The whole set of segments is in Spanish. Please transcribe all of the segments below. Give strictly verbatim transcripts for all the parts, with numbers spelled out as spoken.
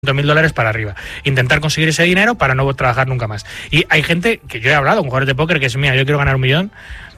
mil dólares para arriba. Intentar conseguir ese dinero para no trabajar nunca más. Y hay gente que yo he hablado con jugadores de póker que es, mira, yo quiero ganar un millón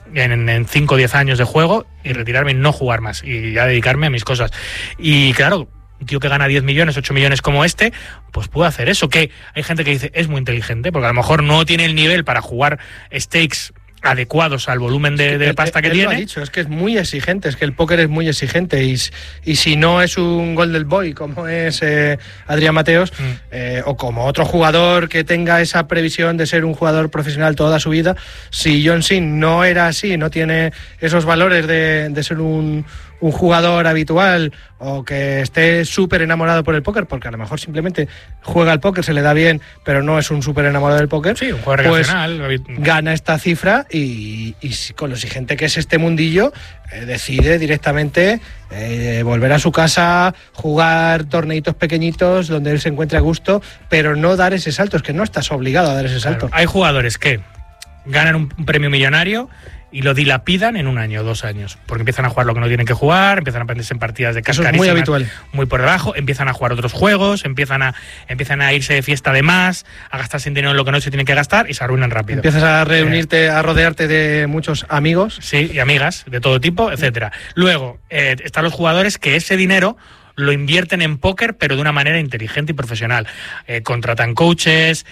en cinco o diez años de juego y retirarme y no jugar más y ya dedicarme a mis cosas. Y claro, un tío que gana diez millones, ocho millones como este, pues puede hacer eso. Que hay gente que dice, es muy inteligente, porque a lo mejor no tiene el nivel para jugar stakes adecuados al volumen de, de pasta que él tiene. Lo ha dicho, es que es muy exigente, es que el póker es muy exigente y, y si no es un Golden Boy como es eh, Adrián Mateos mm. eh, o como otro jugador que tenga esa previsión de ser un jugador profesional toda su vida, si John Sin no era así, no tiene esos valores de, de ser un, un jugador habitual o que esté súper enamorado por el póker, porque a lo mejor simplemente juega al póker, se le da bien, pero no es un súper enamorado del póker, sí, un jugador pues relacional, gana esta cifra y, y con lo exigente que es este mundillo, eh, decide directamente eh, volver a su casa, jugar torneitos pequeñitos donde él se encuentre a gusto, pero no dar ese salto, es que no estás obligado a dar ese salto. Claro, hay jugadores que ganan un, un premio millonario y lo dilapidan en un año o dos años, porque empiezan a jugar lo que no tienen que jugar, empiezan a prenderse en partidas de cascarísimas. Eso es muy habitual. Muy por debajo, empiezan a jugar otros juegos, empiezan a empiezan a irse de fiesta de más, a gastarse dinero en lo que no se tienen que gastar y se arruinan rápido. Empiezas a reunirte, eh, a rodearte de muchos amigos. Sí, y amigas de todo tipo, etcétera. Luego, eh, están los jugadores que ese dinero lo invierten en póker, pero de una manera inteligente y profesional. Eh, contratan coaches,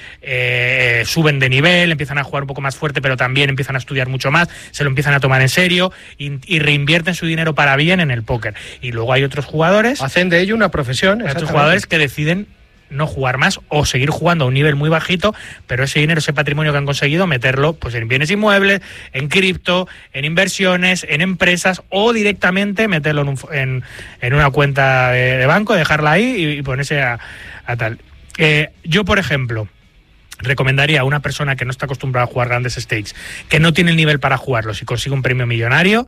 eh, suben de nivel, empiezan a jugar un poco más fuerte, pero también empiezan a estudiar mucho más, se lo empiezan a tomar en serio y, y reinvierten su dinero para bien en el póker. Y luego hay otros jugadores... Hacen de ello una profesión. Hay otros jugadores que deciden no jugar más o seguir jugando a un nivel muy bajito, pero ese dinero, ese patrimonio que han conseguido, meterlo pues en bienes inmuebles, en cripto, en inversiones, en empresas o directamente meterlo en, un, en, en una cuenta de, de banco, dejarla ahí y, y ponerse a, a tal. Eh, yo, por ejemplo, recomendaría a una persona que no está acostumbrada a jugar grandes stakes, que no tiene el nivel para jugarlo, si consigue un premio millonario,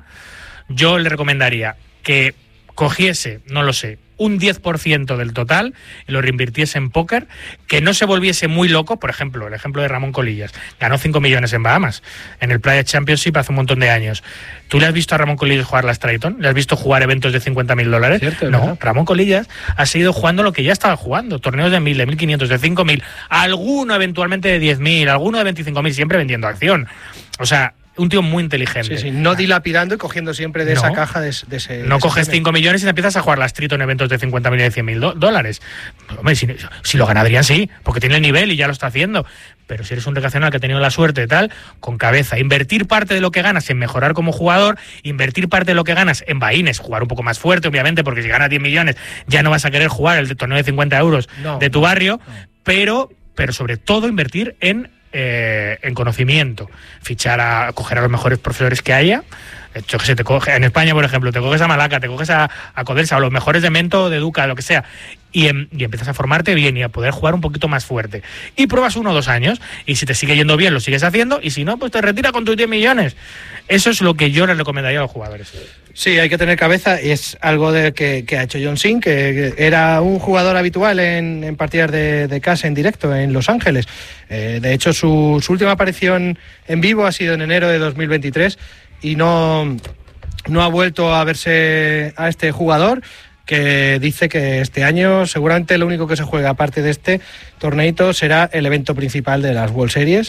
yo le recomendaría que cogiese, no lo sé, un diez por ciento del total y lo reinvirtiese en póker, que no se volviese muy loco. Por ejemplo, el ejemplo de Ramón Colillas, ganó cinco millones en Bahamas, en el Playa Championship hace un montón de años. ¿Tú le has visto a Ramón Colillas jugar la Strayton? ¿Le has visto jugar eventos de cincuenta mil dólares? Cierto, no, ¿verdad? Ramón Colillas ha seguido jugando lo que ya estaba jugando, torneos de mil, de mil quinientos, de cinco mil, alguno eventualmente de diez mil, alguno de veinticinco mil, siempre vendiendo acción. O sea, un tío muy inteligente. Sí, sí, no dilapidando y cogiendo siempre de no, esa caja de, de ese... No de coges ese cinco millones y te empiezas a jugar la Street en eventos de cincuenta mil y de cien mil dólares. Hombre, si, si lo gana Adrián, sí, porque tiene el nivel y ya lo está haciendo. Pero si eres un recreacional que ha tenido la suerte y tal, con cabeza, invertir parte de lo que ganas en mejorar como jugador, invertir parte de lo que ganas en vaines, jugar un poco más fuerte, obviamente, porque si ganas diez millones ya no vas a querer jugar el torneo de cincuenta euros no, de tu no, barrio, no. pero, pero sobre todo invertir en Eh, en conocimiento, fichar a coger a los mejores profesores que haya. Yo que sé, te coge, en España, por ejemplo, te coges a Malaca, te coges a, a Codelsa, o los mejores de Mento, de Educa, lo que sea, y, en, y empiezas a formarte bien y a poder jugar un poquito más fuerte. Y pruebas uno o dos años, y si te sigue yendo bien, lo sigues haciendo, y si no, pues te retira con tus diez millones. Eso es lo que yo les recomendaría a los jugadores. Sí, hay que tener cabeza, y es algo de que, que ha hecho John Sin, que, que era un jugador habitual en, en partidas de, de casa en directo en Los Ángeles. Eh, de hecho, su, su última aparición en vivo ha sido en enero de dos mil veintitrés, y no, no ha vuelto a verse a este jugador, que dice que este año seguramente lo único que se juega aparte de este torneito será el evento principal de las World Series,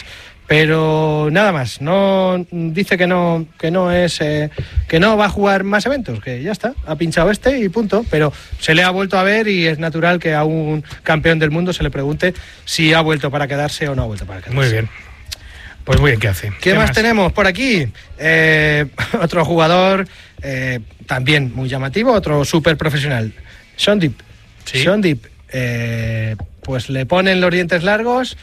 pero nada más. No dice que no que no es eh, que no va a jugar más eventos, que ya está, ha pinchado este y punto, pero se le ha vuelto a ver y es natural que a un campeón del mundo se le pregunte si ha vuelto para quedarse o no ha vuelto para quedarse. Muy bien. Pues muy bien, ¿qué hace? ¿Qué, ¿Qué más, más tenemos por aquí? Eh, otro jugador eh, también muy llamativo, otro súper profesional, Shaun Deeb. ¿Sí? Shaun Deeb, eh, pues le ponen los dientes largos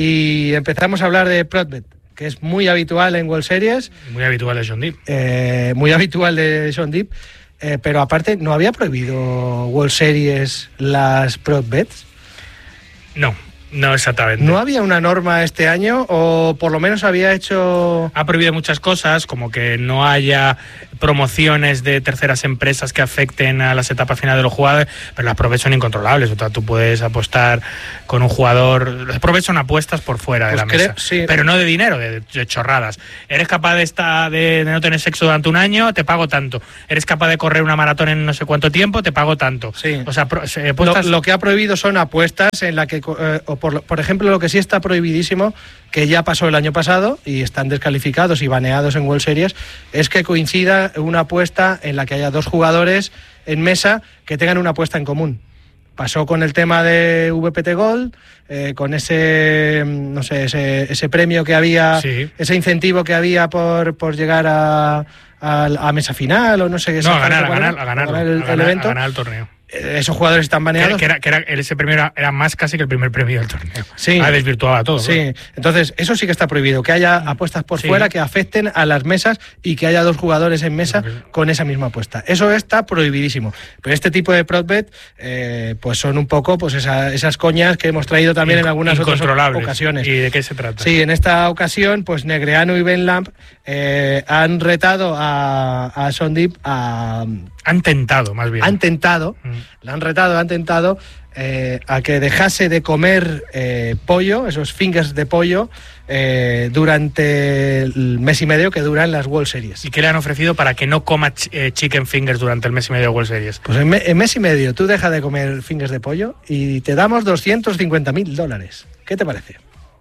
y empezamos a hablar de Protbet, que es muy habitual en World Series. Muy habitual de Shaun Deeb. Eh, muy habitual de Shaun Deeb, eh, pero aparte, ¿no había prohibido World Series las Protbets? No. No, exactamente. ¿No había una norma este año o por lo menos había hecho...? Ha prohibido muchas cosas, como que no haya promociones de terceras empresas que afecten a las etapas finales de los jugadores, pero las probes son incontrolables. O sea, tú puedes apostar con un jugador... Las probes son apuestas por fuera de Pues la creo, mesa, sí. pero no de dinero, de, de chorradas. Eres capaz de, estar, de, de no tener sexo durante un año, te pago tanto. Eres capaz de correr una maratón en no sé cuánto tiempo, te pago tanto. Sí. O sea, pro, se, apuestas... lo, lo que ha prohibido son apuestas en la que... Eh, o por, por ejemplo, lo que sí está prohibidísimo, que ya pasó el año pasado y están descalificados y baneados en World Series, es que coincida una apuesta en la que haya dos jugadores en mesa que tengan una apuesta en común. Pasó con el tema de V P T Gold, eh, con ese, no sé, ese, ese premio que había, sí. ese incentivo que había por, por llegar a, a, a mesa final o no sé qué. No, a ganar, a ganar, a ganar, a ganar el, a ganar, el evento. a ganar el torneo. Esos jugadores están baneados. Que era, que era, que era, ese premio era, era más casi que el primer premio del torneo. Sí. Ha desvirtuado todo. Sí, ¿no? Entonces eso sí que está prohibido, que haya apuestas por sí. fuera que afecten a las mesas y que haya dos jugadores en mesa con esa misma apuesta. Eso está prohibidísimo. Pero este tipo de prop bet, eh, pues son un poco pues esa, esas coñas que hemos traído también Inc- en algunas otras ocasiones. ¿Y de qué se trata? Sí, en esta ocasión, pues Negreanu y Ben Lamb eh, han retado a, a Sondip a... Han tentado, más bien. Han tentado, mm. la han retado, han tentado eh, a que dejase de comer eh, pollo, esos fingers de pollo, eh, durante el mes y medio que duran las World Series. ¿Y qué le han ofrecido para que no coma ch- eh, chicken fingers durante el mes y medio de World Series? Pues en, me- en mes y medio tú dejas de comer fingers de pollo y te damos doscientos cincuenta mil dólares. ¿Qué te parece?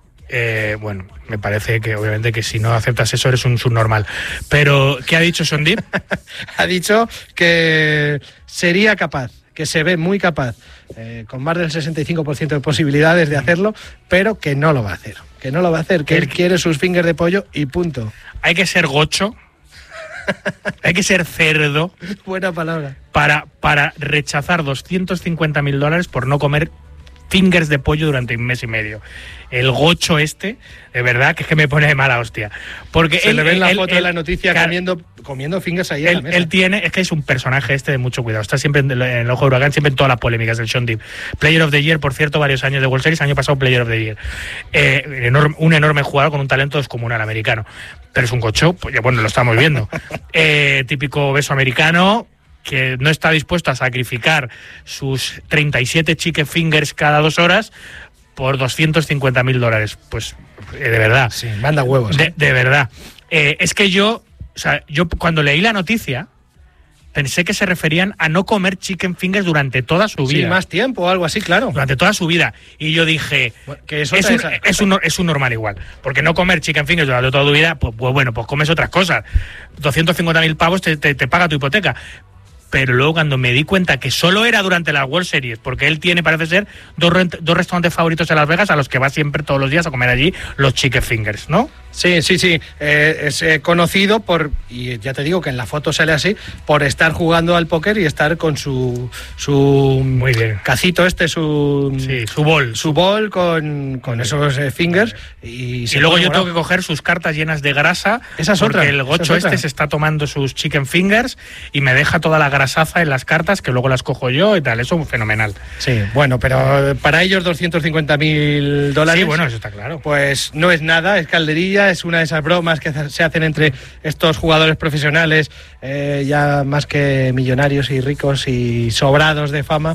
Eh, bueno, me parece que obviamente que si no aceptas eso eres un subnormal. Pero, ¿qué ha dicho Sondip? Ha dicho que sería capaz, que se ve muy capaz, eh, con más del sesenta y cinco por ciento de posibilidades de hacerlo, pero que no lo va a hacer. Que no lo va a hacer, que él quiere sus fingers de pollo y punto. Hay que ser gocho, hay que ser cerdo. Buena palabra. Para, para rechazar doscientos cincuenta mil dólares por no comer fingers de pollo durante un mes y medio. El gocho este, de verdad, que es que me pone de mala hostia. Porque se él, le ve en la él, foto él, de la noticia claro, comiendo, comiendo fingers ahí él, en la mesa. Él tiene, es que es un personaje este de mucho cuidado. Está siempre en el, en el ojo de huracán, siempre en todas las polémicas del Sondip. Player of the Year, por cierto, varios años de World Series, año pasado Player of the Year. Eh, enorme, un enorme jugador con un talento descomunal americano. Pero es un gocho, pues ya bueno, lo estamos viendo. eh, típico beso americano, que no está dispuesto a sacrificar sus treinta y siete chicken fingers cada dos horas por doscientos cincuenta mil dólares. Pues, eh, de verdad. Sí, manda huevos. De, de verdad. Eh, es que yo, o sea, yo cuando leí la noticia, pensé que se referían a no comer chicken fingers durante toda su vida. Sí, más tiempo o algo así, claro. Durante toda su vida. Y yo dije, bueno, que es, es, un, es, un, es un normal igual. Porque no comer chicken fingers durante toda tu vida, pues, pues bueno, pues comes otras cosas. doscientos cincuenta mil pavos te, te, te paga tu hipoteca. Pero luego cuando me di cuenta que solo era durante las World Series, porque él tiene, parece ser, dos, dos restaurantes favoritos en Las Vegas a los que va siempre todos los días a comer allí los chicken fingers, ¿no? Sí, sí, sí. Eh, es eh, conocido por, y ya te digo que en la foto sale así, por estar jugando al póker y estar con su su Muy bien. cacito este, su sí, su bol. Su bol con, con esos eh, fingers. Y, y luego yo tengo que coger sus cartas llenas de grasa. Esa es porque otra. el gocho es este se está tomando sus chicken fingers y me deja toda la grasaza en las cartas que luego las cojo yo y tal. Eso es fenomenal. Sí, bueno, pero para ellos doscientos cincuenta mil dólares. Sí, bueno, eso está claro. Pues no es nada, es calderilla, es una de esas bromas que se hacen entre estos jugadores profesionales, eh, ya más que millonarios y ricos y sobrados de fama,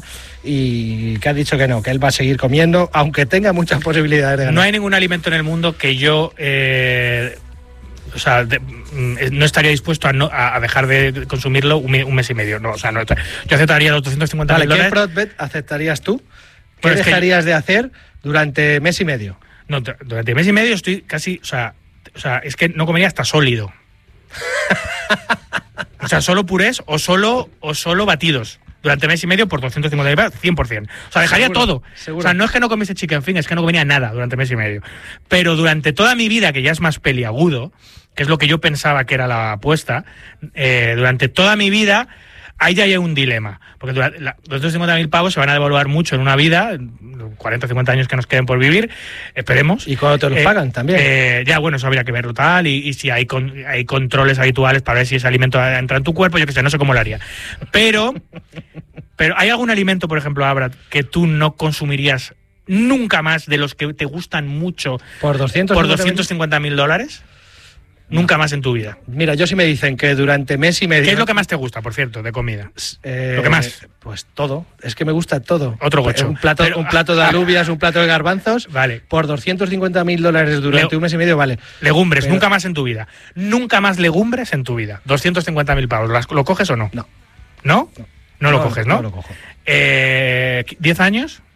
y que ha dicho que no, que él va a seguir comiendo, aunque tenga muchas posibilidades de ganar. No hay ningún alimento en el mundo que yo... Eh, o sea, de, no estaría dispuesto a, no, a dejar de consumirlo un, un mes y medio. No, o sea, no, yo aceptaría los doscientos cincuenta mil vale, dólares. ¿qué prop bet aceptarías tú? ¿Qué Bueno, dejarías es que, de hacer durante mes y medio? No, durante mes y medio estoy casi... O sea, o sea es que no comería hasta sólido. O sea, solo purés o solo, o solo batidos. Durante mes y medio por doscientos cincuenta mil, cien por ciento. O sea, dejaría ¿Seguro? todo. ¿Seguro? O sea, no es que no comiese chicken fingers, es que no comería nada durante mes y medio. Pero durante toda mi vida, que ya es más peliagudo, que es lo que yo pensaba que era la apuesta, eh, durante toda mi vida, ahí ya hay un dilema. Porque durante la, los doscientos cincuenta mil pavos se van a devaluar mucho en una vida, cuarenta o cincuenta años que nos queden por vivir, esperemos. ¿Y cuándo te los eh, pagan también? Eh, ya, bueno, eso habría que verlo tal, y, y si hay, con, hay controles habituales para ver si ese alimento entra en tu cuerpo, yo que sé, no sé cómo lo haría. Pero, pero ¿hay algún alimento, por ejemplo, Abra, que tú no consumirías nunca más de los que te gustan mucho por doscientos por doscientos cincuenta mil dólares? Nunca más en tu vida. Mira, yo sí me dicen que durante mes y medio... ¿Qué es lo que más te gusta, por cierto, de comida? Eh, ¿Lo que más? Pues todo. Es que me gusta todo. Otro gocho. Un plato, Pero, un plato de alubias, un plato de garbanzos. Vale. Por doscientos cincuenta mil dólares durante Le- un mes y medio, vale. Legumbres, Pero- nunca más en tu vida. Nunca más legumbres en tu vida. doscientos cincuenta mil pavos. ¿Las- ¿Lo coges o no? No. ¿No? No, lo coges, ¿no? No lo cojo. Eh, ¿diez años?